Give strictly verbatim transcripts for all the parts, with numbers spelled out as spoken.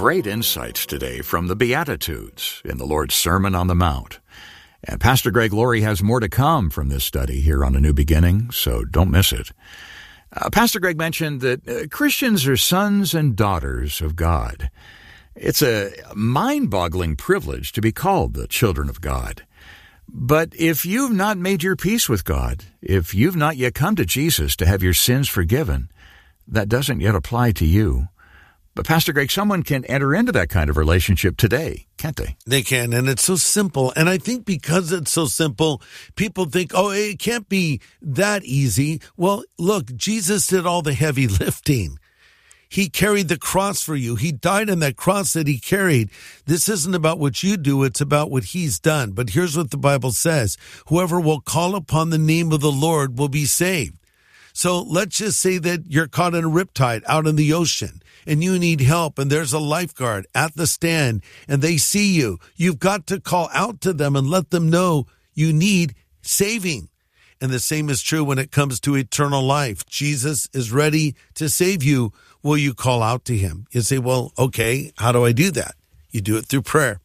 great insights today from the Beatitudes in the Lord's Sermon on the Mount. And Pastor Greg Laurie has more to come from this study here on A New Beginning, so don't miss it. Uh, Pastor Greg mentioned that uh, Christians are sons and daughters of God. It's a mind-boggling privilege to be called the children of God. But if you've not made your peace with God, if you've not yet come to Jesus to have your sins forgiven, that doesn't yet apply to you. But Pastor Greg, someone can enter into that kind of relationship today, can't they? They can, and it's so simple. And I think because it's so simple, people think, oh, it can't be that easy. Well, look, Jesus did all the heavy lifting. He carried the cross for you. He died on that cross that he carried. This isn't about what you do. It's about what he's done. But here's what the Bible says. Whoever will call upon the name of the Lord will be saved. So let's just say that you're caught in a riptide out in the ocean and you need help and there's a lifeguard at the stand and they see you. You've got to call out to them and let them know you need saving. And the same is true when it comes to eternal life. Jesus is ready to save you. Will you call out to him? You say, well, okay, how do I do that? You do it through prayer.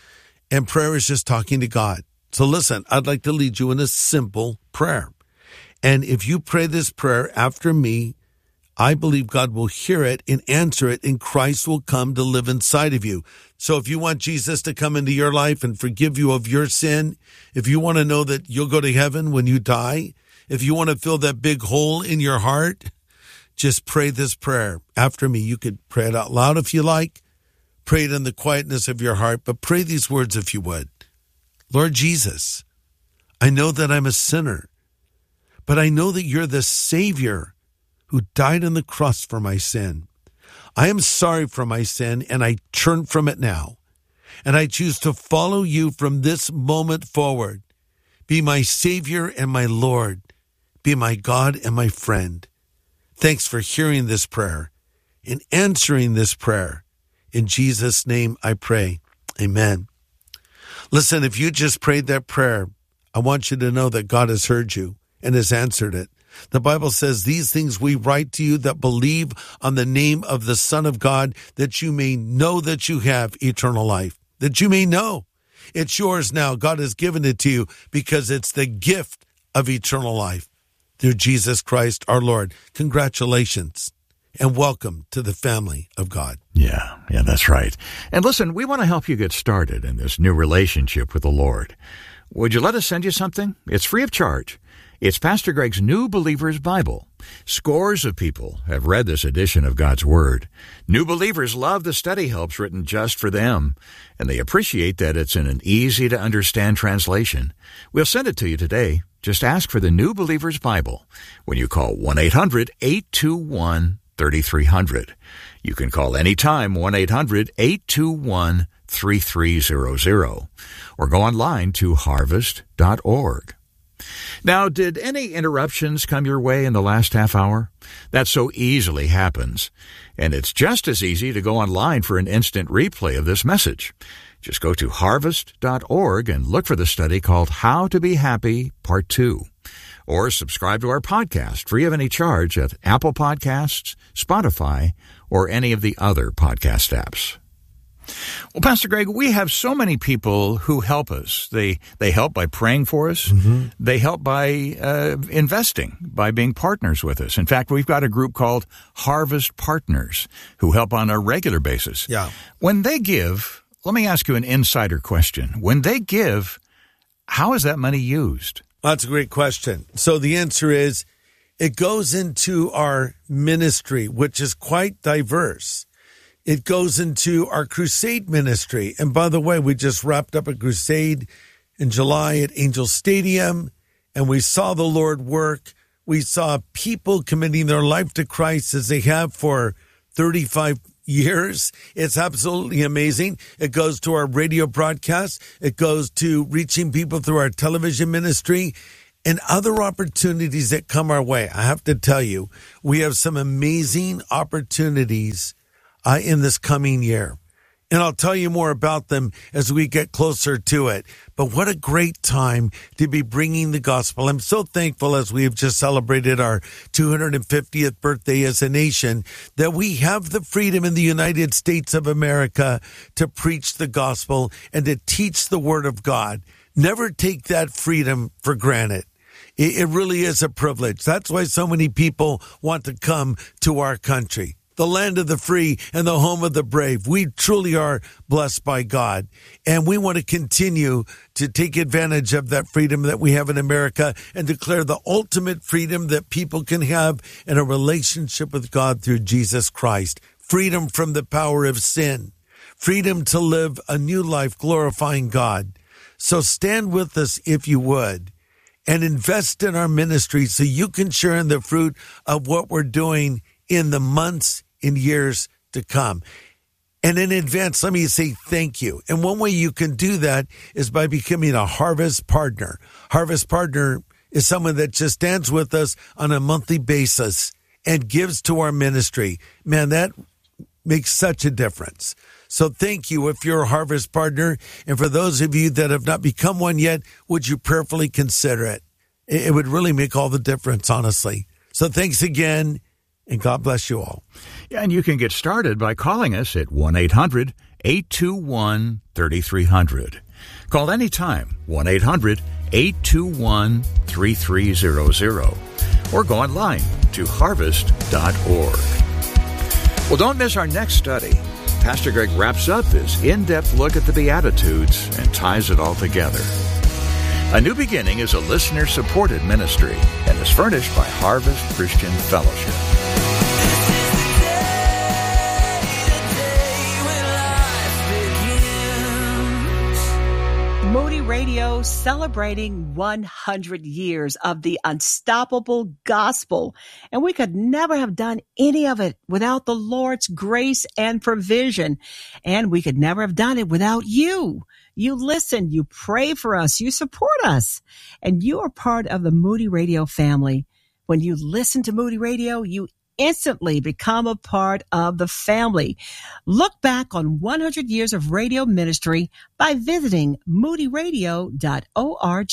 And prayer is just talking to God. So listen, I'd like to lead you in a simple prayer. And if you pray this prayer after me, I believe God will hear it and answer it, and Christ will come to live inside of you. So if you want Jesus to come into your life and forgive you of your sin, if you want to know that you'll go to heaven when you die, if you want to fill that big hole in your heart, just pray this prayer after me. You could pray it out loud if you like. Pray it in the quietness of your heart, but pray these words if you would. Lord Jesus, I know that I'm a sinner, but I know that you're the Savior who died on the cross for my sin. I am sorry for my sin, and I turn from it now. And I choose to follow you from this moment forward. Be my Savior and my Lord. Be my God and my friend. Thanks for hearing this prayer and answering this prayer. In Jesus' name I pray. Amen. Listen, if you just prayed that prayer, I want you to know that God has heard you and has answered it. The Bible says, these things we write to you that believe on the name of the Son of God, that you may know that you have eternal life, that you may know. It's yours now. God has given it to you because it's the gift of eternal life through Jesus Christ our Lord. Congratulations and welcome to the family of God. Yeah, yeah, that's right. And listen, we want to help you get started in this new relationship with the Lord. Would you let us send you something? It's free of charge. It's Pastor Greg's New Believer's Bible. Scores of people have read this edition of God's Word. New believers love the study helps written just for them, and they appreciate that it's in an easy-to-understand translation. We'll send it to you today. Just ask for the New Believer's Bible when you call one eight hundred eight two one three three zero zero. You can call anytime one eight hundred eight two one three three zero zero or go online to harvest dot org. Now, did any interruptions come your way in the last half hour? That so easily happens. And it's just as easy to go online for an instant replay of this message. Just go to harvest dot org and look for the study called How to Be Happy, Part two. Or subscribe to our podcast free of any charge at Apple Podcasts, Spotify, or any of the other podcast apps. Well, Pastor Greg, we have so many people who help us. They they help by praying for us. Mm-hmm. They help by uh, investing, by being partners with us. In fact, we've got a group called Harvest Partners who help on a regular basis. Yeah. When they give, let me ask you an insider question. When they give, how is that money used? That's a great question. So the answer is it goes into our ministry, which is quite diverse. It goes into our crusade ministry. And by the way, we just wrapped up a crusade in July at Angel Stadium, and we saw the Lord work. We saw people committing their life to Christ as they have for thirty-five years. It's absolutely amazing. It goes to our radio broadcast. It goes to reaching people through our television ministry and other opportunities that come our way. I have to tell you, we have some amazing opportunities Uh, in this coming year. And I'll tell you more about them as we get closer to it. But what a great time to be bringing the gospel. I'm so thankful as we've just celebrated our two hundred fiftieth birthday as a nation that we have the freedom in the United States of America to preach the gospel and to teach the word of God. Never take that freedom for granted. It really is a privilege. That's why so many people want to come to our country, the land of the free and the home of the brave. We truly are blessed by God, and we want to continue to take advantage of that freedom that we have in America and declare the ultimate freedom that people can have in a relationship with God through Jesus Christ. Freedom from the power of sin, freedom to live a new life glorifying God. So stand with us if you would, and invest in our ministry so you can share in the fruit of what we're doing in the months, in years to come. And in advance, let me say thank you. And one way you can do that is by becoming a Harvest Partner. Harvest Partner is someone that just stands with us on a monthly basis and gives to our ministry. Man, that makes such a difference. So thank you if you're a Harvest Partner. And for those of you that have not become one yet, would you prayerfully consider it? It would really make all the difference, honestly. So thanks again, and God bless you all. Yeah, and you can get started by calling us at one eight hundred eight two one three three zero zero. Call anytime, one eight hundred eight two one three three zero zero. Or go online to harvest dot org. Well, don't miss our next study. Pastor Greg wraps up his in-depth look at the Beatitudes and ties it all together. A New Beginning is a listener-supported ministry and is furnished by Harvest Christian Fellowship. Moody Radio celebrating one hundred years of the unstoppable gospel. And we could never have done any of it without the Lord's grace and provision. And we could never have done it without you. You listen, you pray for us, you support us, and you are part of the Moody Radio family. When you listen to Moody Radio, you instantly become a part of the family. Look back on one hundred years of radio ministry by visiting moody radio dot org.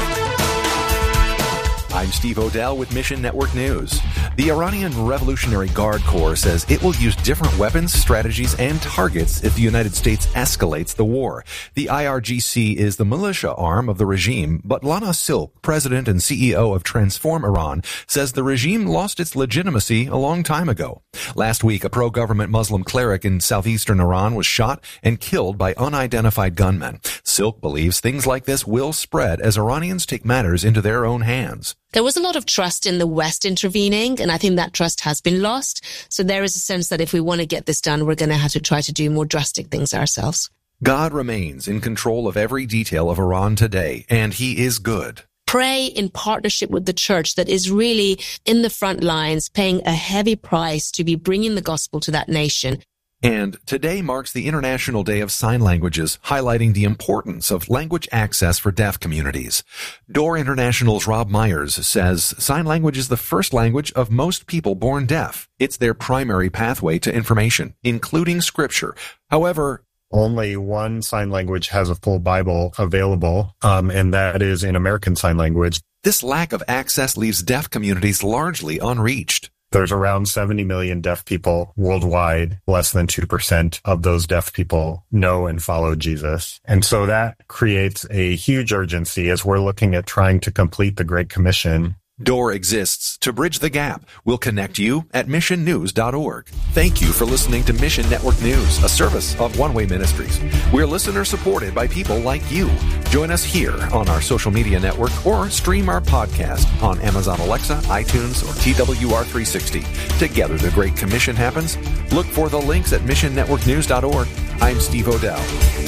I'm Steve Odell with Mission Network News. The Iranian Revolutionary Guard Corps says it will use different weapons, strategies, and targets if the United States escalates the war. The I R G C is the militia arm of the regime, but Lana Silk, president and C E O of Transform Iran, says the regime lost its legitimacy a long time ago. Last week, a pro-government Muslim cleric in southeastern Iran was shot and killed by unidentified gunmen. Silk believes things like this will spread as Iranians take matters into their own hands. There was a lot of trust in the West intervening, and I think that trust has been lost. So there is a sense that if we want to get this done, we're going to have to try to do more drastic things ourselves. God remains in control of every detail of Iran today, and he is good. Pray in partnership with the church that is really in the front lines, paying a heavy price to be bringing the gospel to that nation. And today marks the International Day of Sign Languages, highlighting the importance of language access for deaf communities. D O O R International's Rob Myers says sign language is the first language of most people born deaf. It's their primary pathway to information, including scripture. However, only one sign language has a full Bible available, um, and that is in American Sign Language. This lack of access leaves deaf communities largely unreached. There's around seventy million deaf people worldwide. Less than two percent of those deaf people know and follow Jesus. And so that creates a huge urgency as we're looking at trying to complete the Great Commission. D O O R exists to bridge the gap. We'll connect you at mission news dot org. Thank you for listening to Mission Network News, a service of One Way Ministries. We're listener supported by people like you. Join us here on our social media network or stream our podcast on Amazon Alexa, iTunes, or T W R three sixty. Together the Great Commission happens. Look for the links at mission network news dot org. I'm Steve Odell.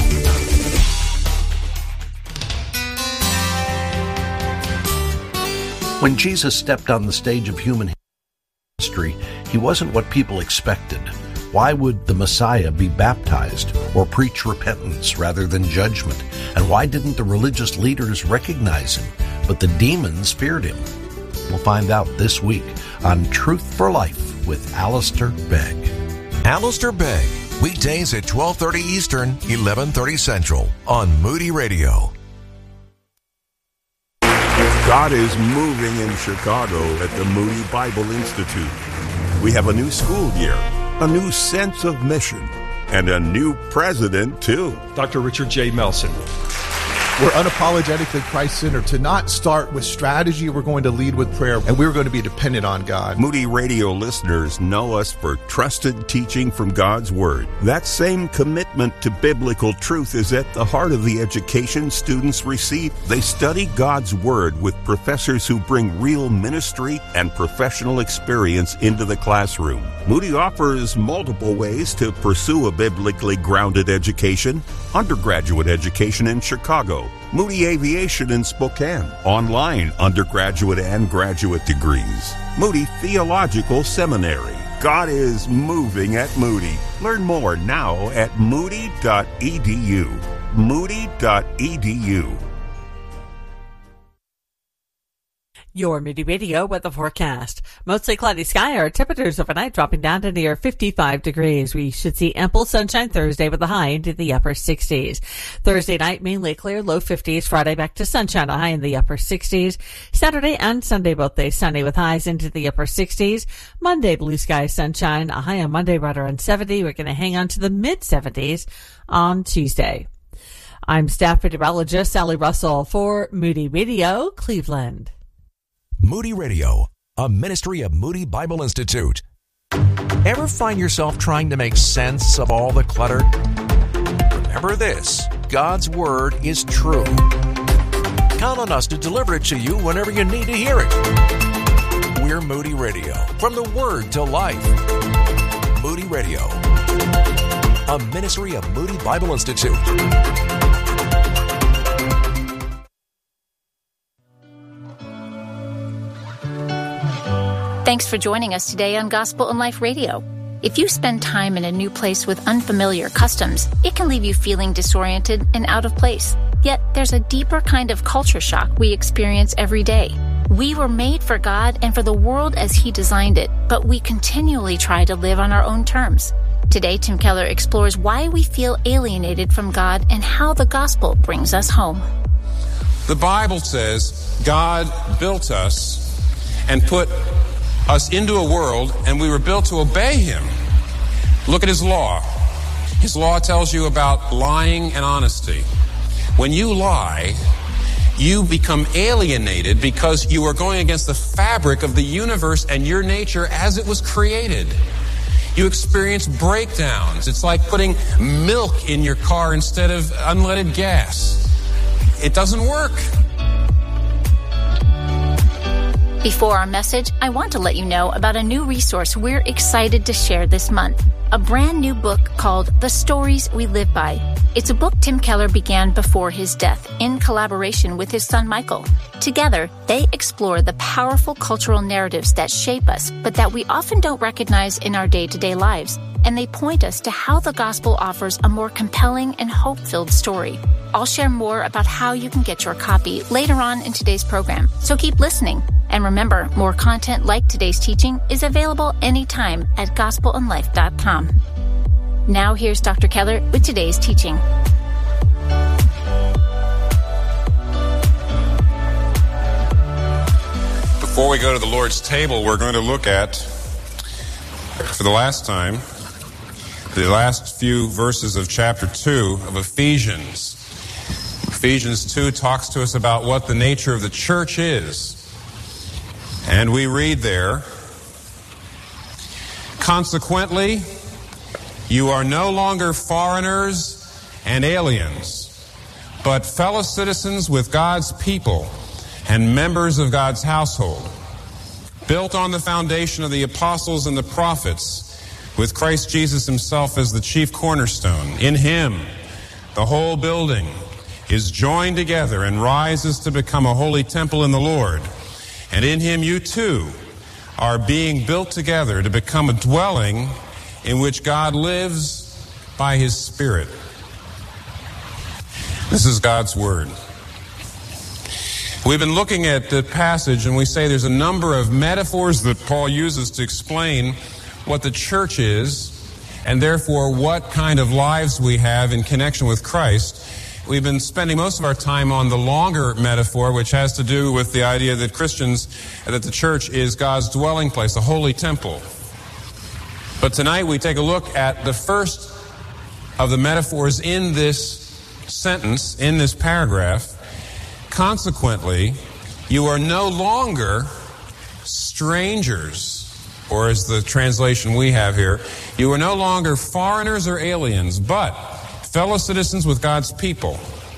When Jesus stepped on the stage of human history, he wasn't what people expected. Why would the Messiah be baptized or preach repentance rather than judgment? And why didn't the religious leaders recognize him, but the demons feared him? We'll find out this week on Truth for Life with Alistair Begg. Alistair Begg Weekdays at twelve thirty Eastern, eleven thirty Central on Moody Radio. God is moving in Chicago at the Moody Bible Institute. We have a new school year, a new sense of mission, and a new president, too. Doctor Richard J. Melson. We're unapologetically Christ-centered. To not start with strategy, we're going to lead with prayer, and we're going to be dependent on God. Moody Radio listeners know us for trusted teaching from God's Word. That same commitment to biblical truth is at the heart of the education students receive. They study God's Word with professors who bring real ministry and professional experience into the classroom. Moody offers multiple ways to pursue a biblically grounded education. Undergraduate education in Chicago, Moody Aviation in Spokane, online undergraduate and graduate degrees, Moody Theological Seminary. God is moving at Moody. Learn more now at moody dot e d u. moody dot e d u. Your Moody Radio weather forecast. Mostly cloudy sky, our temperatures overnight dropping down to near fifty-five degrees. We should see ample sunshine Thursday with a high into the upper sixties. Thursday night, mainly clear, low fifties. Friday back to sunshine, a high in the upper sixties. Saturday and Sunday, both days sunny with highs into the upper sixties. Monday, blue sky, sunshine, a high on Monday right around seventy. We're going to hang on to the mid seventies on Tuesday. I'm staff meteorologist Sally Russell for Moody Radio, Cleveland. Moody Radio, a ministry of Moody Bible Institute. Ever find yourself trying to make sense of all the clutter? Remember this, God's Word is true. Count on us to deliver it to you whenever you need to hear it. We're Moody Radio, from the Word to life. Moody Radio, a ministry of Moody Bible Institute. Thanks for joining us today on Gospel and Life Radio. If you spend time in a new place with unfamiliar customs, it can leave you feeling disoriented and out of place. Yet, there's a deeper kind of culture shock we experience every day. We were made for God and for the world as He designed it, but we continually try to live on our own terms. Today, Tim Keller explores why we feel alienated from God and how the gospel brings us home. The Bible says God built us and put us into a world, and we were built to obey Him. Look at His law. His law tells you about lying and honesty. When you lie, you become alienated because you are going against the fabric of the universe and your nature as it was created. You experience breakdowns. It's like putting milk in your car instead of unleaded gas. It doesn't work. Before our message, I want to let you know about a new resource we're excited to share this month. A brand new book called The Stories We Live By. It's a book Tim Keller began before his death in collaboration with his son Michael. Together, they explore the powerful cultural narratives that shape us, but that we often don't recognize in our day-to-day lives. And they point us to how the gospel offers a more compelling and hope-filled story. I'll share more about how you can get your copy later on in today's program, so keep listening. And remember, more content like today's teaching is available anytime at gospel and life dot com. Now here's Doctor Keller with today's teaching. Before we go to the Lord's table, we're going to look at, for the last time, the last few verses of chapter two of Ephesians. Ephesians two talks to us about what the nature of the church is. And we read there, consequently, you are no longer foreigners and aliens, but fellow citizens with God's people and members of God's household, built on the foundation of the apostles and the prophets, with Christ Jesus Himself as the chief cornerstone. In Him, the whole building is joined together and rises to become a holy temple in the Lord. And in Him you too are being built together to become a dwelling in which God lives by His Spirit. This is God's Word. We've been looking at the passage, and we say there's a number of metaphors that Paul uses to explain what the church is and therefore what kind of lives we have in connection with Christ. We've been spending most of our time on the longer metaphor, which has to do with the idea that Christians, that the church is God's dwelling place, a holy temple. But tonight we take a look at the first of the metaphors in this sentence, in this paragraph. Consequently, you are no longer strangers, or as the translation we have here, you are no longer foreigners or aliens, but fellow citizens with God's people.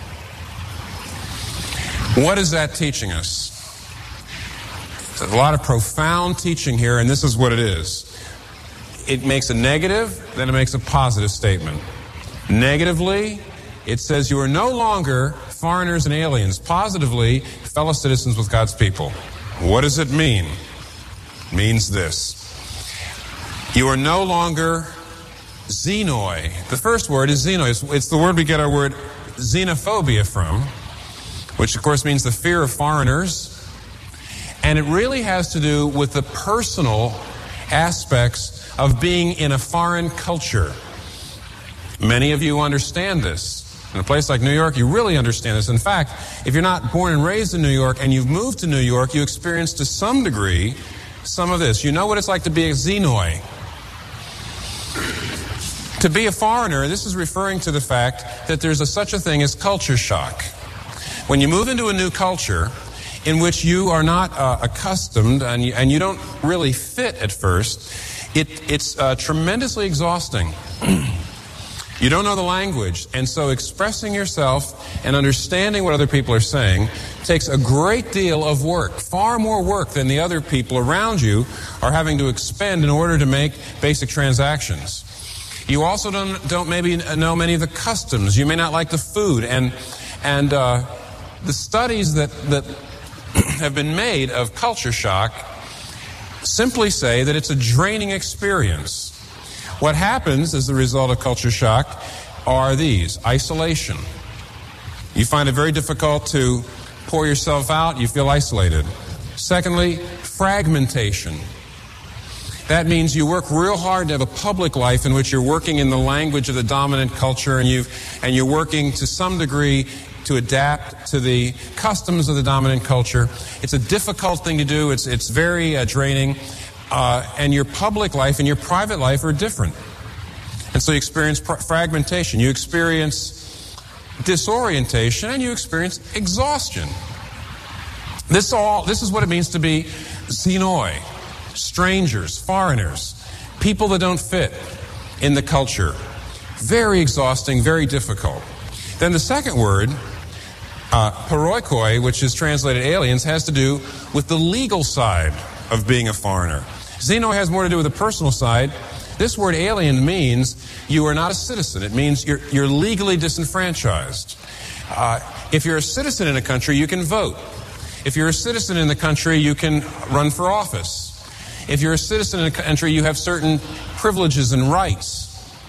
What is that teaching us? There's a lot of profound teaching here, and this is what it is. It makes a negative, then it makes a positive statement. Negatively, it says you are no longer foreigners and aliens. Positively, fellow citizens with God's people. What does it mean? It means this. You are no longer xenoi. The first word is xenoi. It's, it's the word we get our word xenophobia from, which of course means the fear of foreigners. And it really has to do with the personal aspects of being in a foreign culture. Many of you understand this. In a place like New York, you really understand this. In fact, if you're not born and raised in New York and you've moved to New York, you experience to some degree some of this. You know what it's like to be a xenoi. To be a foreigner, this is referring to the fact that there's a, such a thing as culture shock. When you move into a new culture in which you are not uh, accustomed and you, and you don't really fit at first, it, it's uh, tremendously exhausting. You don't know the language, and so expressing yourself and understanding what other people are saying takes a great deal of work, far more work than the other people around you are having to expend in order to make basic transactions. You also don't, don't maybe know many of the customs. You may not like the food, and and uh, the studies that that have been made of culture shock simply say that it's a draining experience. What happens as a result of culture shock are these: isolation. You find it very difficult to pour yourself out. You feel isolated. Secondly, fragmentation. That means you work real hard to have a public life in which you're working in the language of the dominant culture, and you and you're working to some degree to adapt to the customs of the dominant culture. It's a difficult thing to do. It's it's very uh, draining. Uh, and your public life and your private life are different. And so you experience pr- fragmentation, you experience disorientation, and you experience exhaustion. This all this is what it means to be xenoi, strangers, foreigners, people that don't fit in the culture. Very exhausting, very difficult. Then the second word, uh, paroikoi, which is translated aliens, has to do with the legal side of being a foreigner. Xeno has more to do with the personal side. This word alien means you are not a citizen. It means you're, you're legally disenfranchised. Uh, if you're a citizen in a country, you can vote. If you're a citizen in the country, you can run for office. If you're a citizen in a country, you have certain privileges and rights.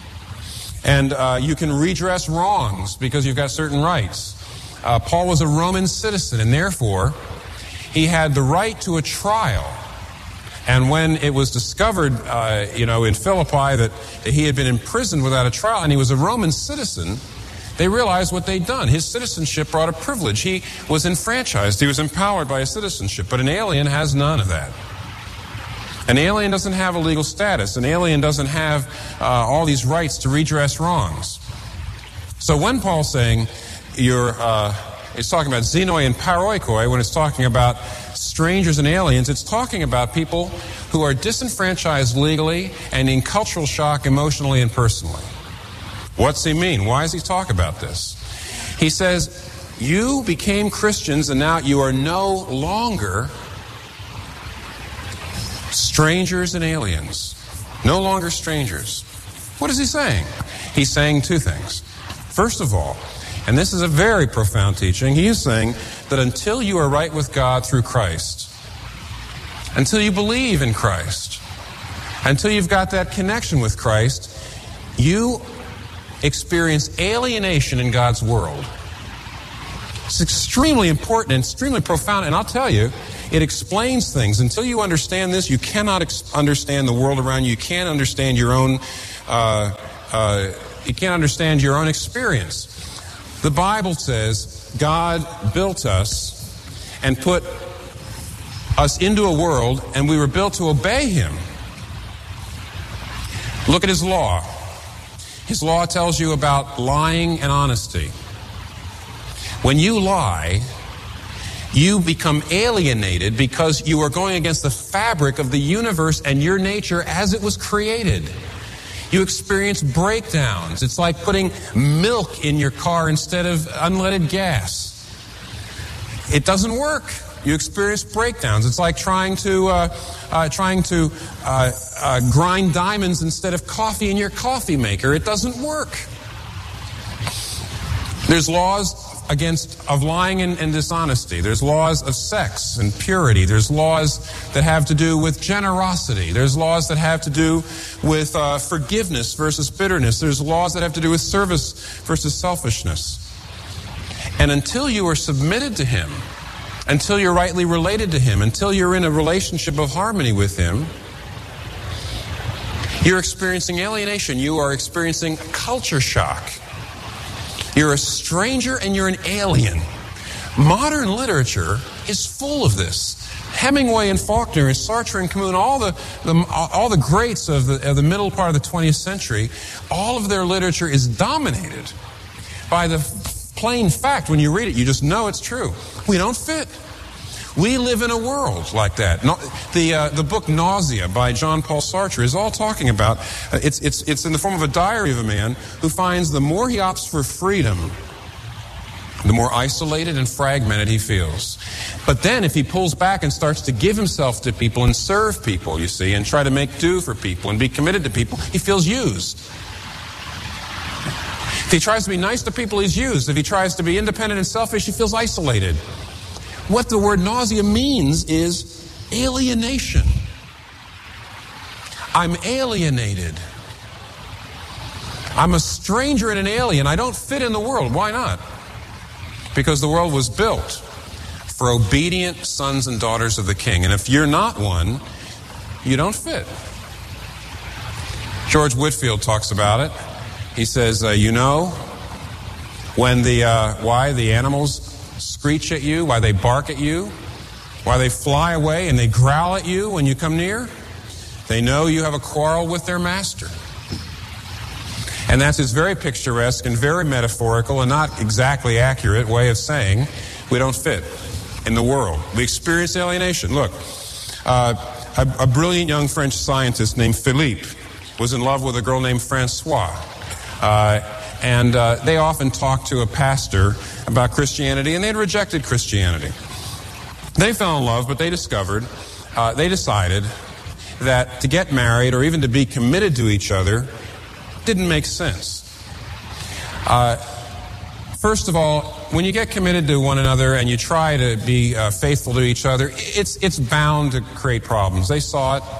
And uh, you can redress wrongs because you've got certain rights. Uh, Paul was a Roman citizen, and therefore he had the right to a trial. And when it was discovered, uh, you know, in Philippi that he had been imprisoned without a trial and he was a Roman citizen, they realized what they'd done. His citizenship brought a privilege. He was enfranchised. He was empowered by his citizenship. But an alien has none of that. An alien doesn't have a legal status. An alien doesn't have uh, all these rights to redress wrongs. So when Paul's saying you're, uh, it's talking about xenoi and paroikoi, when it's talking about strangers and aliens, it's talking about people who are disenfranchised legally and in cultural shock emotionally and personally. What's he mean? Why does he talk about this? He says, you became Christians and now you are no longer strangers and aliens. No longer strangers. What is he saying? He's saying two things. First of all, and this is a very profound teaching, he is saying that until you are right with God through Christ, until you believe in Christ, until you've got that connection with Christ, you experience alienation in God's world. It's extremely important and extremely profound, and I'll tell you, it explains things. Until you understand this, you cannot ex- understand the world around you. You can't understand your own uh, uh, you can't understand your own experience. The Bible says God built us and put us into a world, and we were built to obey Him. Look at His law. His law tells you about lying and honesty. When you lie, you become alienated because you are going against the fabric of the universe and your nature as it was created. You experience breakdowns. It's like putting milk in your car instead of unleaded gas. It doesn't work. You experience breakdowns. It's like trying to uh, uh, trying to uh, uh, grind diamonds instead of coffee in your coffee maker. It doesn't work. There's laws against of lying and, and dishonesty. There's laws of sex and purity. There's laws that have to do with generosity. There's laws that have to do with uh, forgiveness versus bitterness. There's laws that have to do with service versus selfishness. And until you are submitted to Him, until you're rightly related to Him, until you're in a relationship of harmony with Him, you're experiencing alienation. You are experiencing culture shock. You're a stranger and you're an alien. Modern literature is full of this. Hemingway and Faulkner and Sartre and Camus, all the, the all the greats of the, of the middle part of the twentieth century, all of their literature is dominated by the plain fact. When you read it, you just know it's true. We don't fit. We live in a world like that. No, the uh, the book Nausea by Jean-Paul Sartre is all talking about, uh, it's, it's, it's in the form of a diary of a man who finds the more he opts for freedom, the more isolated and fragmented he feels. But then if he pulls back and starts to give himself to people and serve people, you see, and try to make do for people and be committed to people, he feels used. If he tries to be nice to people, he's used. If he tries to be independent and selfish, he feels isolated. What the word nausea means is alienation. I'm alienated. I'm a stranger and an alien. I don't fit in the world. Why not? Because the world was built for obedient sons and daughters of the King. And if you're not one, you don't fit. George Whitefield talks about it. He says, uh, you know, when the uh, why the animals screech at you, why they bark at you, why they fly away and they growl at you when you come near, they know you have a quarrel with their master. And that's his very picturesque and very metaphorical and not exactly accurate way of saying we don't fit in the world. We experience alienation. Look, uh, a, a brilliant young French scientist named Philippe was in love with a girl named Francois. Uh, and uh, they often talked to a pastor about Christianity, and they had rejected Christianity. They fell in love, but they discovered, uh, they decided that to get married or even to be committed to each other didn't make sense. Uh, first of all, when you get committed to one another and you try to be uh, faithful to each other, it's it's bound to create problems. They saw it.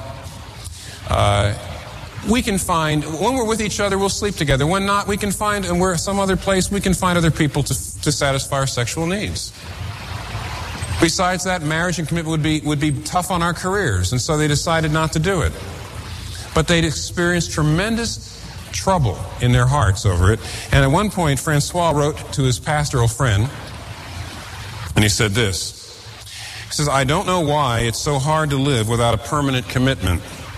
Uh, we can find, when we're with each other, we'll sleep together. When not, we can find, and we're some other place, we can find other people to to satisfy our sexual needs. Besides that, marriage and commitment would be would be tough on our careers, and so they decided not to do it. But they'd experienced tremendous trouble in their hearts over it. And at one point, Francois wrote to his pastoral friend, and he said this. He says, I don't know why it's so hard to live without a permanent commitment.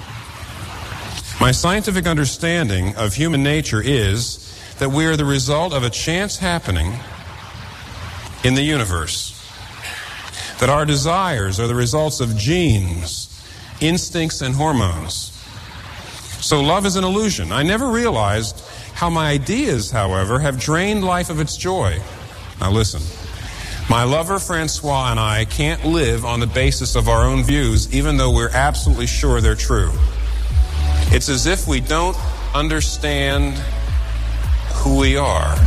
My scientific understanding of human nature is that we are the result of a chance happening in the universe. That our desires are the results of genes, instincts, and hormones. So love is an illusion. I never realized how my ideas, however, have drained life of its joy. Now listen, my lover Francois and I can't live on the basis of our own views, even though we're absolutely sure they're true. It's as if we don't understand who we are.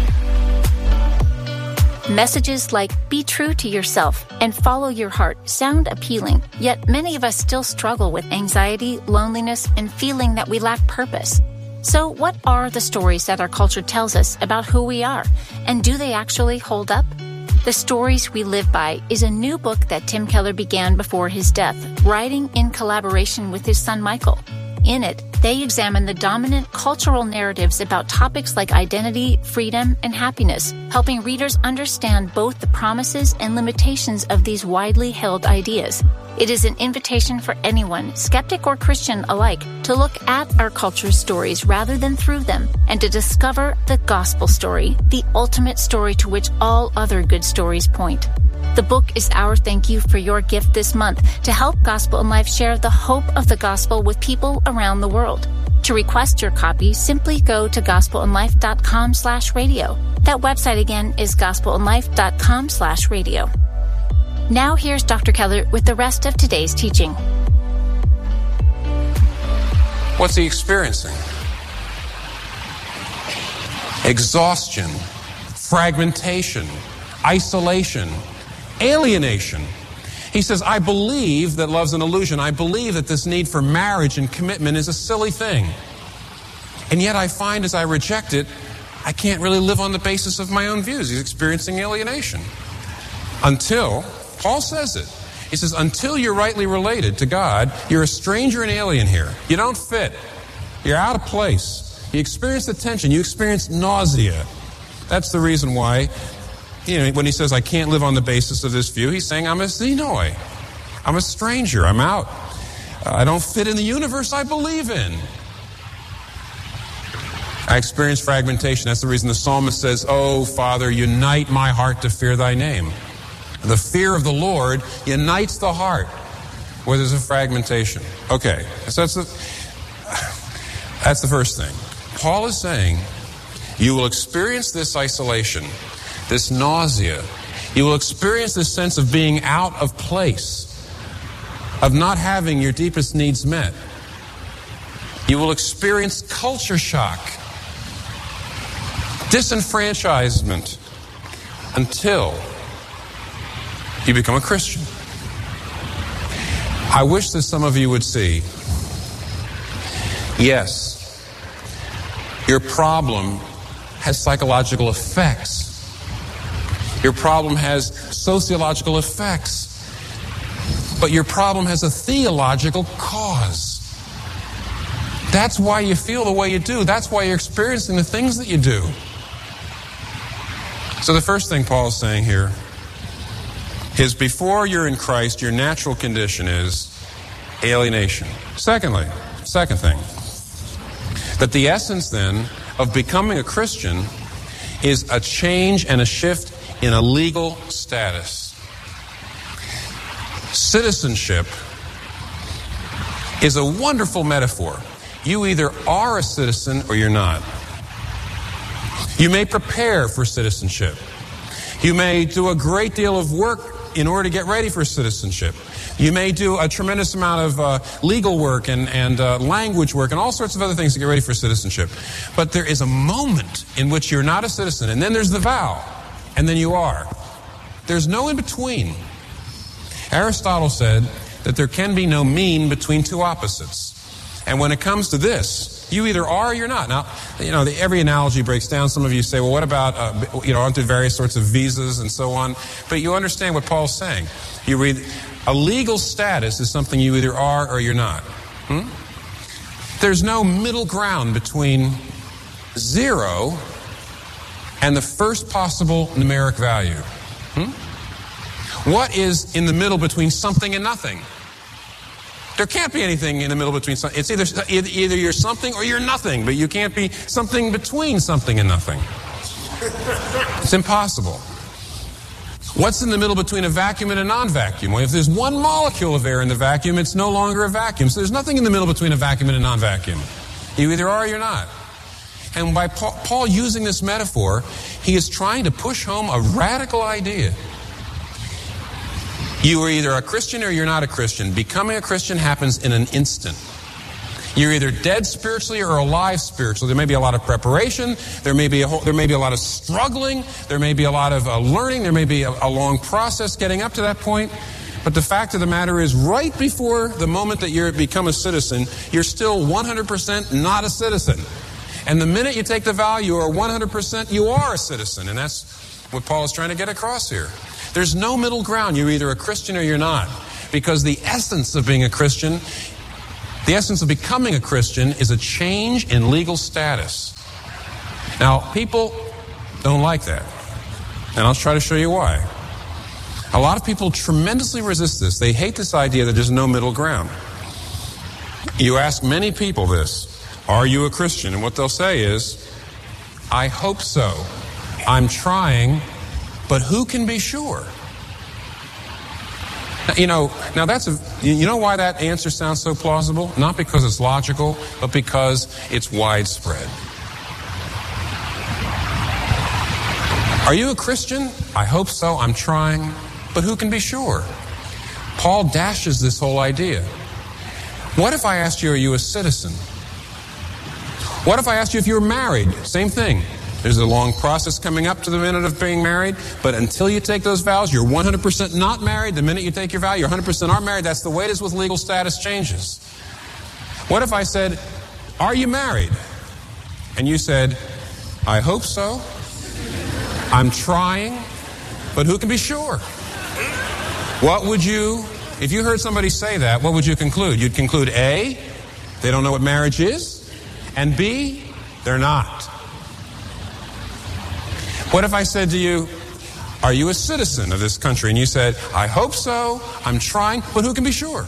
Messages like be true to yourself and follow your heart sound appealing, yet many of us still struggle with anxiety, loneliness, and feeling that we lack purpose. So what are the stories that our culture tells us about who we are, and do they actually hold up? The Stories We Live By is a new book that Tim Keller began before his death, writing in collaboration with his son Michael. In it, They examine the dominant cultural narratives about topics like identity, freedom, and happiness, helping readers understand both the promises and limitations of these widely held ideas. It is an invitation for anyone, skeptic or Christian alike, to look at our culture's stories rather than through them, and to discover the gospel story, the ultimate story to which all other good stories point. The book is our thank you for your gift this month to help Gospel in Life share the hope of the gospel with people around the world. To request your copy, simply go to gospelinlife.com slash radio. That website again is gospelinlife.com slash radio. Now here's Doctor Keller with the rest of today's teaching. What's he experiencing? Exhaustion, fragmentation, isolation, alienation. He says, I believe that love's an illusion. I believe that this need for marriage and commitment is a silly thing. And yet I find as I reject it, I can't really live on the basis of my own views. He's experiencing alienation. Until, Paul says it. He says, until you're rightly related to God, you're a stranger and alien here. You don't fit. You're out of place. You experience the tension. You experience nausea. That's the reason why, you know, when he says, I can't live on the basis of this view, he's saying, I'm a xenoi. I'm a stranger. I'm out. I don't fit in the universe I believe in. I experience fragmentation. That's the reason the psalmist says, oh, Father, unite my heart to fear thy name. The fear of the Lord unites the heart where there's a fragmentation. Okay, so that's the, that's the first thing. Paul is saying, you will experience this isolation, this nausea. You will experience this sense of being out of place, of not having your deepest needs met. You will experience culture shock, disenfranchisement, until you become a Christian. I wish that some of you would see, yes, your problem has psychological effects. Your problem has sociological effects. But your problem has a theological cause. That's why you feel the way you do. That's why you're experiencing the things that you do. So the first thing Paul is saying here is before you're in Christ, your natural condition is alienation. Secondly, second thing, that the essence then of becoming a Christian is a change and a shift in a legal status. Citizenship is a wonderful metaphor. You either are a citizen or you're not. You may prepare for citizenship. You may do a great deal of work in order to get ready for citizenship. You may do a tremendous amount of uh, legal work and, and uh, language work and all sorts of other things to get ready for citizenship. But there is a moment in which you're not a citizen, and then there's the vow, and then you are. There's no in between. Aristotle said that there can be no mean between two opposites. And when it comes to this, you either are or you're not. Now, you know, the, every analogy breaks down. Some of you say, well, what about, uh, you know, aren't there various sorts of visas and so on? But you understand what Paul's saying. You read, a legal status is something you either are or you're not. Hmm? There's no middle ground between zero and the first possible numeric value. Hmm? What is in the middle between something and nothing? There can't be anything in the middle between something. It's either either you're something or you're nothing, but you can't be something between something and nothing. It's impossible. What's in the middle between a vacuum and a non-vacuum? Well, if there's one molecule of air in the vacuum, it's no longer a vacuum. So there's nothing in the middle between a vacuum and a non-vacuum. You either are or you're not. And by Paul, Paul using this metaphor, he is trying to push home a radical idea. You are either a Christian or you're not a Christian. Becoming a Christian happens in an instant. You're either dead spiritually or alive spiritually. There may be a lot of preparation. There may be a whole, there may be a lot of struggling. There may be a lot of uh, learning. There may be a, a long process getting up to that point. But the fact of the matter is, right before the moment that you become a citizen, you're still one hundred percent not a citizen. And the minute you take the vow, you are one hundred percent you are a citizen. And that's what Paul is trying to get across here. There's no middle ground. You're either a Christian or you're not. Because the essence of being a Christian The essence of becoming a Christian is a change in legal status. Now, people don't like that. And I'll try to show you why. A lot of people tremendously resist this. They hate this idea that there's no middle ground. You ask many people this, are you a Christian? And what they'll say is, I hope so. I'm trying, but who can be sure? You know, now that's a, you know why that answer sounds so plausible? Not because it's logical, but because it's widespread. Are you a Christian? I hope so. I'm trying, but who can be sure? Paul dashes this whole idea. What if I asked you, are you a citizen? What if I asked you if you were married? Same thing. There's a long process coming up to the minute of being married, but until you take those vows, you're one hundred percent not married. The minute you take your vow, you're one hundred percent are married. That's the way it is with legal status changes. What if I said, are you married? And you said, I hope so. I'm trying, but who can be sure? What would you, if you heard somebody say that, what would you conclude? You'd conclude A, they don't know what marriage is, and B, they're not. What if I said to you, are you a citizen of this country? And you said, I hope so, I'm trying, but who can be sure?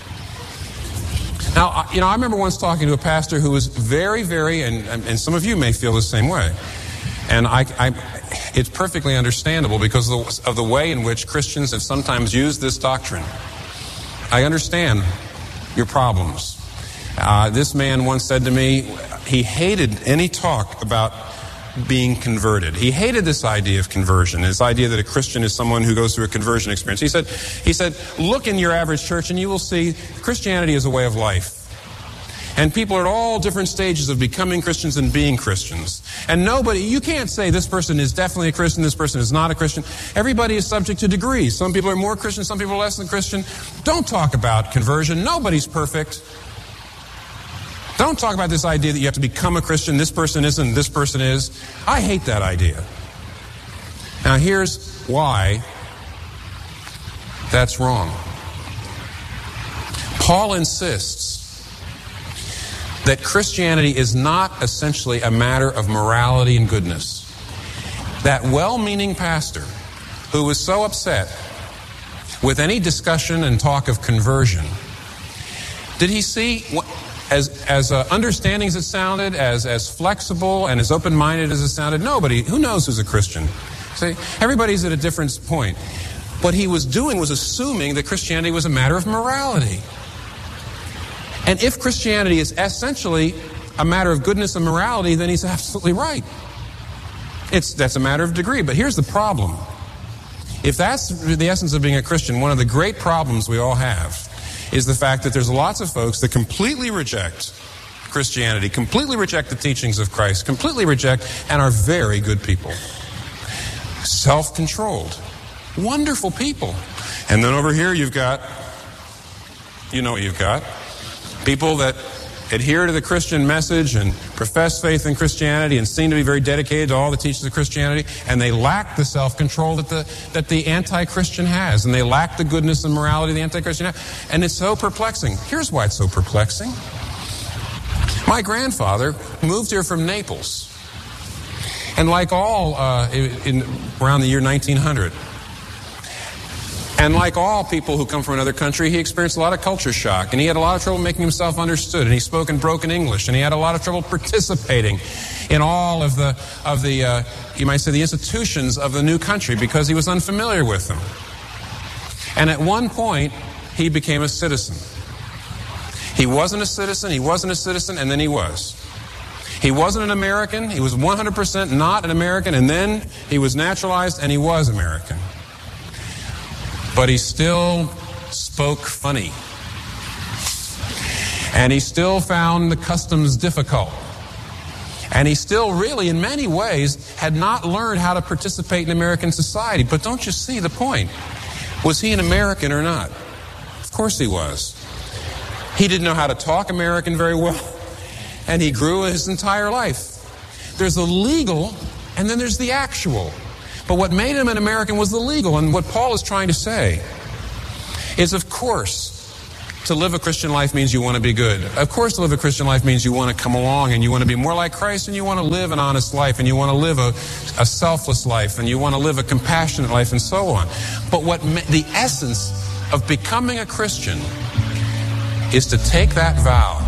Now, you know, I remember once talking to a pastor who was very, very, and, and some of you may feel the same way. And I, I, it's perfectly understandable because of the, of the way in which Christians have sometimes used this doctrine. I understand your problems. Uh, this man once said to me, he hated any talk about being converted. He hated this idea of conversion, this idea that a Christian is someone who goes through a conversion experience. He said, he said, look in your average church and you will see Christianity is a way of life. And people are at all different stages of becoming Christians and being Christians. And nobody, you can't say this person is definitely a Christian, this person is not a Christian. Everybody is subject to degrees. Some people are more Christian, some people are less than Christian. Don't talk about conversion. Nobody's perfect. Don't talk about this idea that you have to become a Christian. This person isn't, this person is. I hate that idea. Now here's why that's wrong. Paul insists that Christianity is not essentially a matter of morality and goodness. That well-meaning pastor who was so upset with any discussion and talk of conversion, did he see what, as as uh, understanding as it sounded, as as flexible and as open-minded as it sounded? Nobody, who knows who's a Christian? See, everybody's at a different point. What he was doing was assuming that Christianity was a matter of morality. And if Christianity is essentially a matter of goodness and morality, then he's absolutely right. It's that's a matter of degree. But here's the problem. If that's the essence of being a Christian, one of the great problems we all have is the fact that there's lots of folks that completely reject Christianity, completely reject the teachings of Christ, completely reject, and are very good people. Self-controlled. Wonderful people. And then over here you've got, you know what you've got, people that adhere to the Christian message and profess faith in Christianity and seem to be very dedicated to all the teachings of Christianity, and they lack the self-control that the that the anti-Christian has, and they lack the goodness and morality the anti-Christian has. And it's so perplexing. Here's why it's so perplexing. My grandfather moved here from Naples, and like all uh, in, in around the year nineteen hundred, and like all people who come from another country, he experienced a lot of culture shock, and he had a lot of trouble making himself understood, and he spoke in broken English, and he had a lot of trouble participating in all of the, of the uh, you might say, the institutions of the new country because he was unfamiliar with them. And at one point, he became a citizen. He wasn't a citizen, he wasn't a citizen, and then he was. He wasn't an American, he was one hundred percent not an American, and then he was naturalized, and he was American. But he still spoke funny. And he still found the customs difficult. And he still really, in many ways, had not learned how to participate in American society. But don't you see the point? Was he an American or not? Of course he was. He didn't know how to talk American very well. And he grew his entire life. There's the legal, and then there's the actual. But what made him an American was the legal. And what Paul is trying to say is, of course, to live a Christian life means you want to be good. Of course, to live a Christian life means you want to come along and you want to be more like Christ and you want to live an honest life and you want to live a, a selfless life and you want to live a compassionate life and so on. But what ma- the essence of becoming a Christian is to take that vow.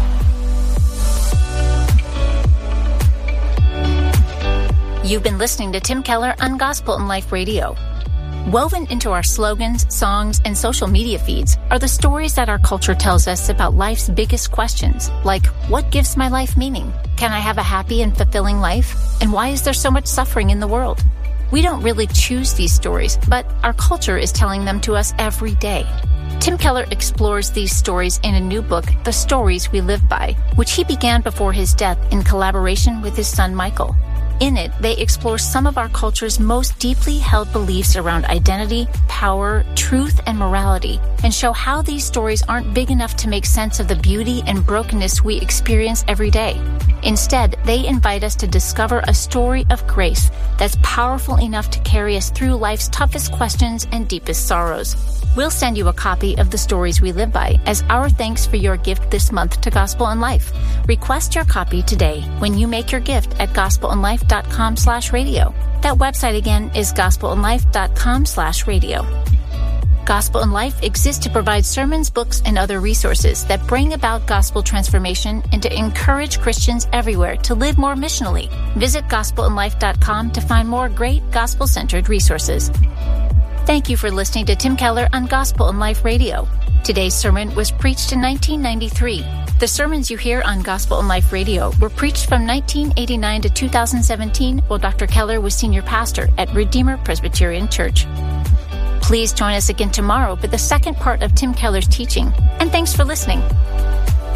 You've been listening to Tim Keller on Gospel in Life Radio. Woven into our slogans, songs, and social media feeds are the stories that our culture tells us about life's biggest questions, like, what gives my life meaning? Can I have a happy and fulfilling life? And why is there so much suffering in the world? We don't really choose these stories, but our culture is telling them to us every day. Tim Keller explores these stories in a new book, The Stories We Live By, which he began before his death in collaboration with his son Michael. In it, they explore some of our culture's most deeply held beliefs around identity, power, truth, and morality, and show how these stories aren't big enough to make sense of the beauty and brokenness we experience every day. Instead, they invite us to discover a story of grace that's powerful enough to carry us through life's toughest questions and deepest sorrows. We'll send you a copy of The Stories We Live By as our thanks for your gift this month to Gospel in Life. Request your copy today when you make your gift at gospelinlife.com slash radio. That website again is gospelinlife.com slash radio. Gospel in Life exists to provide sermons, books, and other resources that bring about gospel transformation and to encourage Christians everywhere to live more missionally. Visit gospel in life dot com to find more great gospel-centered resources. Thank you for listening to Tim Keller on Gospel in Life Radio. Today's sermon was preached in nineteen ninety-three. The sermons you hear on Gospel in Life Radio were preached from nineteen eighty-nine to two thousand seventeen while Doctor Keller was senior pastor at Redeemer Presbyterian Church. Please join us again tomorrow for the second part of Tim Keller's teaching. And thanks for listening.